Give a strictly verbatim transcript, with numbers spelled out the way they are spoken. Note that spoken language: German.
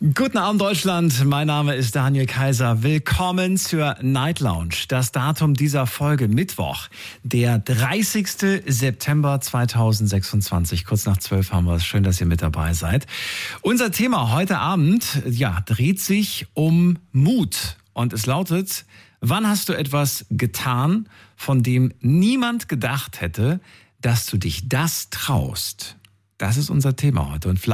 Guten Abend Deutschland, mein Name ist Daniel Kaiser. Willkommen zur Night Lounge. Das Datum dieser Folge Mittwoch, der dreißigster September zweitausendsechsundzwanzig. Kurz nach zwölf haben wir es. Schön, dass ihr mit dabei seid. Unser Thema heute Abend, ja, dreht sich um Mut. Und es lautet: Wann hast du etwas getan, von dem niemand gedacht hätte, dass du dich das traust? Das ist unser Thema heute. Und vielleicht